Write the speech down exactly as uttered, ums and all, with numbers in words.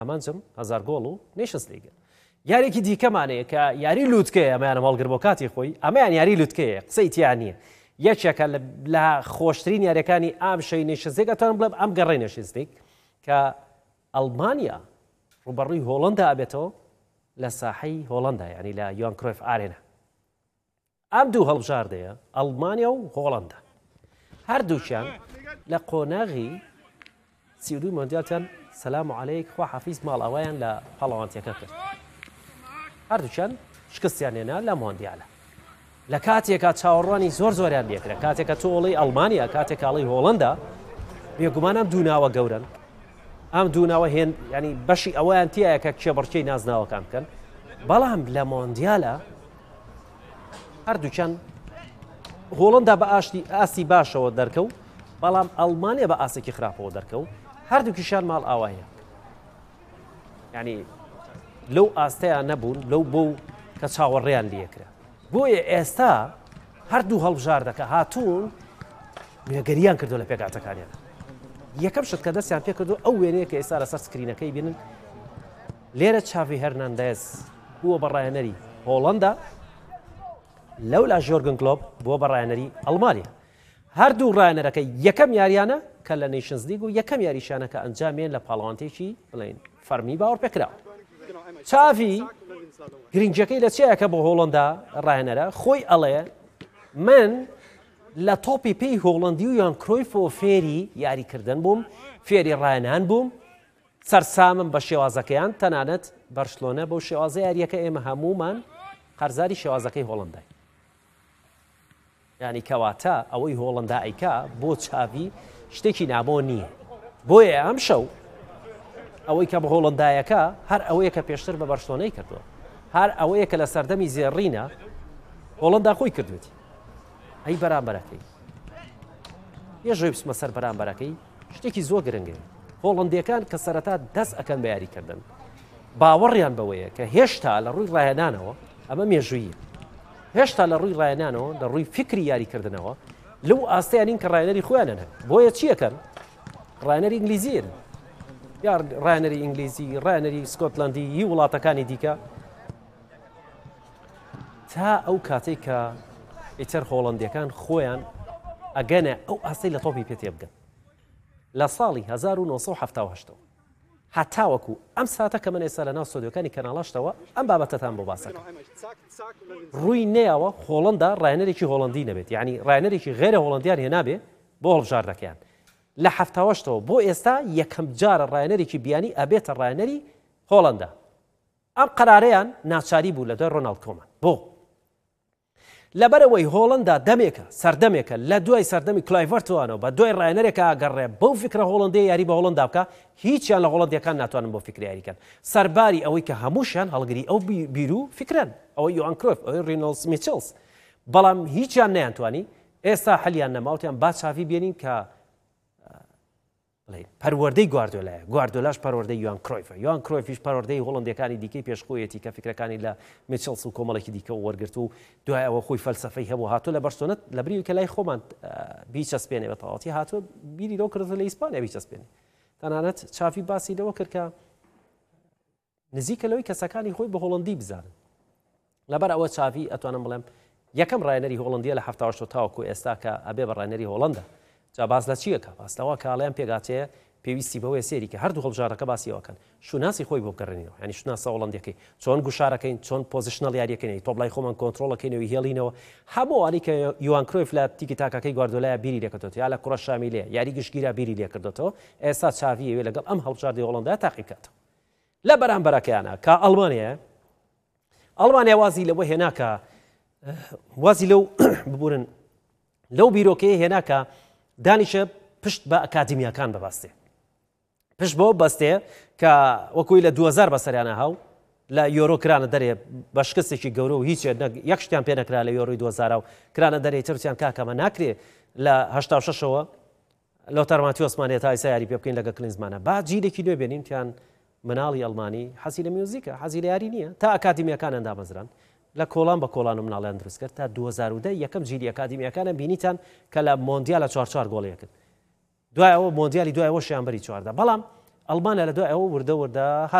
ئەمانجم هەزار گۆڵ و نیشنز لیگە یارێکی دیکەمانەیە کە یاری لووتکەیە ئەمەیانە هەڵگر بۆ کاتی خۆی ئەمەیان یاری لووتکەیە قسەی تیان نییە یەکێکە لە خۆشترین یاریەکانی ئام شەی نیشنزێک ئەتوانم بڵێم ئەم گەڕێ نیشنزلیگ کە ئەڵمانیا ڕوبەڕووی هۆڵەندا ئەبێتەوە لە ساحەی هۆڵەندا ینی لە یۆهان کرۆیف ئارێنا ئەم دوو هەڵبژاردەیە ئەڵمانیا و هۆڵەندا هەردووچیان لە قۆناغی سی و دوو مۆندیالتیان سەلام عەلەیک خوا حەفیز ماڵ ئەوەیان لە پەڵەوانتیەکە کرد هەردووچیان شکستیان هێنا لە مۆندیالە لە کاتێکە چاوەڕوانی زۆر زۆریان لێکرا کاتێکە تۆڵی ئەڵمانیا کاتێک ئاڵی هۆڵەندا بێگومان ئەم دووناوە گەورن ئەم دووناوە هێن ینی بەشی ئەوەیان تایە کە کێبڕکەی نازناوەکان بکەن بەڵام لە مۆندیالە هەردووچیان هۆڵەندا بە ئاشتی ئاسی باشەوە دەرکەو بەڵام ئەڵمانیا بە ئاسێکی خراپەوە دەرکەو هەردووکیشان ماڵ ئاوایە ینی لەو ئاستەیان نەبوون لەو بۆ کە چاوەڕێیان لێکرا بۆیە ئێستا هەردوو هەڵبژاردەکە هاتوون نوێگەریان کردو لە پێکاتەکانیان یەکەم شت کە دەستیان پێ کردو ئەو وێنەیە کە ئێستا لەسەر سکرینەکەی بینن لێرە چاڤی هەرناندەز بووە بەڕایەنەری هۆڵەندا لەولا ژۆرگن کلۆب بووە بەڕایەنەری ئەڵمانیا هەردوو ڕایەنەرەکەی یەکەم یاریانە کە لە نیشنز لیگ و یەکەم یاریشانە کە ئەنجامێن لە پاڵەوانتێکی بڵێن فەرمی باوەڕ پێکراوە چاوی گرنگجەکەی لە چیەکە بۆ هۆڵەندا ڕایەنەرە خۆی ئەڵێ من لە تۆپی پێی هۆڵەندی و یان کرۆیفۆ فێری یاریکردن بووم فێری ڕایەنان بووم سەرسامم بە شێوازەکەیان تەنانەت بەرشلۆنە بەو شێوازە یاریەکە ئێمە هەمومان قەرزاری شێوازەکەی هۆڵەندای ینی کەواتە ئەوەی هۆڵەندا ئەیکا بۆ چاوی شتێکی نابۆ نییە بۆیە ئەم شەو ئەوەی کە بە هۆڵەندایەکە هەر ئەوەیە کە پێشتر بە بەرشلۆنەی کردووە هەر ئەوەیە کە لە سەردەمی زێڕینە هۆڵەندا خۆی کردوێتی ئەی بەرامبەرەکەی یەژۆی بسمە سەر بەرامبەرەکەی شتێکی زۆر گرنگە هۆڵەندیەکان کە سەرەتا دەست ئەەکەن بە یاریکردن باوەڕیان بەوەیە کە هێشتا لە ڕووی ڕایەنانەوە ئەمە مێژوویە هێشتا لە ڕووی ڕایەنانەوە لە ڕووی فکری یاریکردنەوە لەو ئاستەیانین کە ڕایەنەری خۆیانن هەن بۆیە چیەکەن ڕایەنەری ئینگلیزیەن یا ڕایەنەری ئینگلیزی ڕایەنەری سکۆتلندی هی وڵاتەکانی دیکە تا ئەو کاتێک کە ئیتر هۆڵەندیەکان خۆیان ئەگەنە ئەو ئاستی لە تۆپی پێ تێبگەن لە ساڵی هەزار و نۆسەد و هەفتاد و هەشت هەتاوەکو ئەم ساتە کە من ئێستا لە ناو سۆدیۆکانی کەناڵاشتەوە ئەم بابەتەتان بۆ باسەکە ڕووی نەیەوە هۆڵەندا ڕایەنەرێکی هۆڵەندی نەبێت یعنی ڕایەنەرێکی غێرە هۆڵەندیان هێنابێ بۆ هەڵبژاردەکەیان لە هەفتاد و هەشتەوە بۆ ئێستا یەکەم جارە ڕایەنەرێکی بیانی ئەبێتە ڕایەنەری هۆڵەندا ئەم قەرارەیان ناچاری بوو لە دوای ڕۆناڵد کۆمان بۆ لەبەرەوەی هۆڵەندا دەمێکە سەردەمێکە لە دوای سەردەمی کلایڤەرتوانەوە بە دوای ڕایەنەرێکە ئاگەڕێ بەو فکرە هۆڵەندی یاری بە هۆڵەندا بکە هیچیان لە هۆڵەندیەکان ناتوانن بۆ فکری یاریکەن سەرباری ئەوەی کە هەمووشیان هەڵگری ئەو بیر و فکرن ئەوەی یۆهان کرۆیف ئەوەی ڕینۆڵدس میچلز بەڵام هیچیان نەیانتوانی ئێستا هەلیان نەماوتیان با چاوی بێنین کە پەروەردەی گواردیۆلایە گواردیۆلاش پەروەردەی یۆهان کرۆیفە یۆهان کرۆیفیش پەروەردەی هۆڵەندیەکانی دیکەی پێشخۆیەتی کە فکرەکانی لە میچلز و کۆمەڵێکی دیکە وەرگرت و دوای ئەوە خۆی فەلسەفەی هەبوو هاتووە لە بەرشلۆنە لە بری کە لای خۆمان بیچەسپێنێ بە تەواوەتی هاتووە بیری لەو کردو لە ئیسپانیا بیچەسپێنێ تەنانەت چاوی باسی لەوە کرد کە نزیکە لەوەی کەسەکانی خۆی بە هۆڵەندی بزانن لەبەر ئەوە چاوی ئەتوانم بڵێم یەکەم ڕایەنەری هۆڵەندیە لە هەفتاد و هەشت تاوەکو ئێستا کە ئەبێ بە ڕایەنەری هۆڵەندا جا باس لە چیەکە باستەوە کاڵیان پێگاتەیە پێویستی بەوەی سێری کە هەردوو هەڵبژارەکە باسیەوەکەن شوناسی خۆی بۆ بگەڕێنەوە ینی شوناسە هۆڵەندیەکەی چۆن گوشارەکەین چۆن پۆزیشنەڵ یاریەکەین تۆ بڵای خۆمان کۆنتڕۆڵەکەینەوەی هێڵینەوە هەمووانی کە یۆهان کرۆیف لە تیکی تاکەکەی گواردیۆلایە بیری لێکردێتەوە یا لە کوڕە شامیلەیە یاری گشتگیرە بیری لێکردێتەوە ئێستا چاویەوێ لەگەڵ ئەم هەڵبژاردەی هۆڵەندا تاقی بکاتەوە لە بەرامبەرەکەیانە کە ئەڵمانیا ئەڵمانیا وازی لەوە هێنا کە وازی لەو ببورن لەو بیرۆکەیە هێنا کە دانیشە پشت بە ئەکادمیاکان بباستێ پشت بۆ بەستێ کە وەکوی لە دوو هەزار بەسەریانە هاو لە یۆرۆ کرانە دەرێ بە شکستێکی گەورە و هیچ یەک شتیان پێ نەکرا لە یۆرۆی دوو هەزار و کرانە دەرێ ترتیان کاکەمە ناکرێ لە هەشتا و شەشەوە لەو تەرماتی ئۆسمانیە تا ئێستا یاری پێ بکەین لەگە کلینزمانە با جیلێکی نوێ بێنین تیان مناڵی ئەڵمانی حەزی لە میوزیکە حەزی لە یاری نییە تا ئەکادمیاکان ئەندامەزران لە کۆڵان بە کۆڵان و مناڵیان دروست کرد تا دوو هەزار و دە یەکەم جیلی ئەکادمیاکانە بینیتان کە لە مۆندیالە چوار چوار گۆڵیەکرد دوای ئەوە مۆندیالی دوای ئەوە شیان بەری چواردە بەڵام ئەڵمانیا لە دوای ئەوە وردە وردە